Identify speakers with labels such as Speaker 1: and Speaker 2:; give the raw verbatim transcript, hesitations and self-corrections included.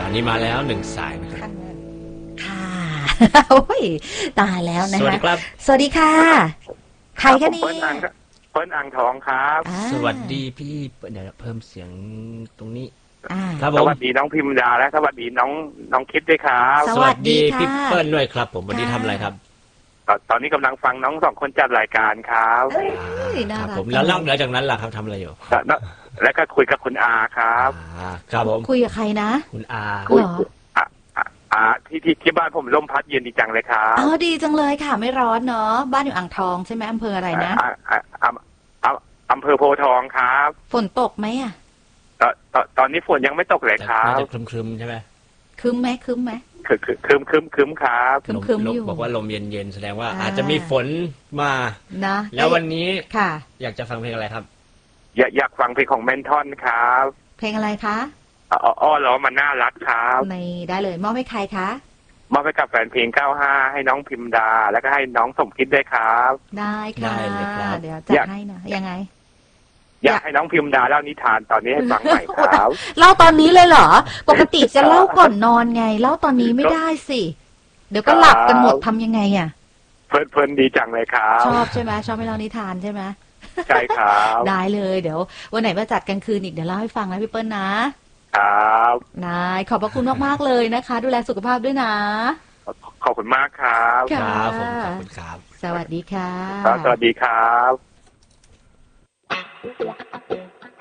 Speaker 1: อันนี้มาแล้วหนึ่งสายนะครับ
Speaker 2: ค่ะโอ้ยตายแล้วนะคะ
Speaker 1: สวัสดีครับ
Speaker 2: สวัสดีค่ะใครคะนี่
Speaker 3: เปิ้ลอ่างเปิ้ลอ่างทองครับ
Speaker 1: สวัสดีพี่เดี๋ยวเพิ่มเสียงตรงนี้
Speaker 3: ครับผมสวัสดีน้องพิมดาและสวัสดีน้องน้องคิดด้วยครับ
Speaker 1: สวัสดีพี่เปิ้ลด้วยครับผมวันนี้ทำอะไรครับ
Speaker 3: ตอนนี้กำลังฟังน้องสองคนจัดรายการครับ
Speaker 1: ครับผมแล้วเล่าแล้วจากนั้นล่ะครับทำอะไรอยู่
Speaker 3: แล้วก็คุยกับคุณอาครับ
Speaker 1: ครับผม
Speaker 2: คุยกับใครนะ
Speaker 1: คุณอา
Speaker 2: เหรอ
Speaker 3: อ่าที่ที่ที่บ้านผมลมพัดเย็นดีจังเลยครับ
Speaker 2: อ๋อดีจังเลยค่ะไม่ร้อนเนาะบ้านอยู่อ่างทองใช่ไหมอำเภออะไรนะ
Speaker 3: อำเภอโพธิ์ทองครับ
Speaker 2: ฝนตกไหมอ่ะ
Speaker 3: ตอนตอนตอนนี้ฝนยังไม่ตกเลยครับ
Speaker 1: จะครึมๆใช่ไหม
Speaker 2: ครึมไหมครึมไหม
Speaker 3: คือคือครึมครึมครึมครับ
Speaker 2: ครึมครึมอยู่
Speaker 1: บอกว่าลมเย็นๆแสดงว่าอาจจะมีฝนมา
Speaker 2: นะ
Speaker 1: แล้ววันนี้
Speaker 2: ค่ะ
Speaker 1: อยากจะฟังเพลงอะไรครับ
Speaker 3: อยากอยากฟังเพลงของเมนทอนครับ
Speaker 2: เพลงอะไรคะ
Speaker 3: อ้อล้อมันน่ารักครับ
Speaker 2: ในได้เลยมอบให้ใครคะ
Speaker 3: มอบให้กับแฟนเพลงเก้าห้าให้น้องพิมดาแล้วก็ให้น้องสมคิดด้วยครับ
Speaker 2: ได้ค่ะเดี๋ยวจะให้นะยังไง
Speaker 3: อยากให้น้องพิมดาเล่านิทานตอนนี้ให้ฟังใหม่ครับ
Speaker 2: เล่าตอนนี้เลยเหรอปกติจะเล่าก่อนนอนไงเล่าตอนนี้ไม่ได้สิเดี๋ยวก็หลับกันหมดทำยังไงอ่ะ
Speaker 3: เพลินเพลินดีจังเลยครับ
Speaker 2: ชอบใช่ไหมชอบให้เล่านิทานใช่ไหม
Speaker 3: ใช่ครับ
Speaker 2: ได้เลยเดี๋ยววันไหนมาจัดกลางคืนอีกเดี๋ยวเล่าให้ฟังนะพี่เปิ้ลนะครับนายขอบพระคุณมากๆเลยนะคะดูแลสุขภาพด้วยนะ
Speaker 3: ขอบคุณมากครับ
Speaker 1: ครับผมขอบคุณครับ
Speaker 2: สวัสดีค่ะ
Speaker 3: สวัสดีครับ